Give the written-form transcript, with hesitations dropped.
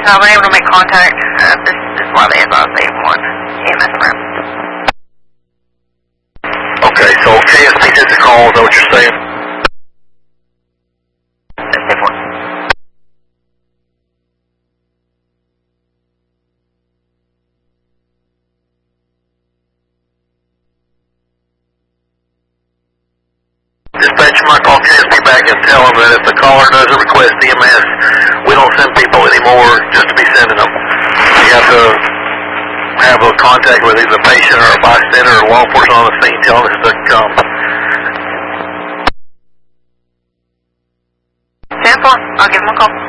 I've been able to make contact. This is why they advise they want EMS around. Okay, so KSP takes a call, is that what you're saying? Dispatcher might call KSP back and tell them that if the caller doesn't request EMS, we don't send people anymore just to be sending them. You have to have a contact with either a patient or a bystander or law enforcement on the scene telling us to come. 10-4, I'll give them a call.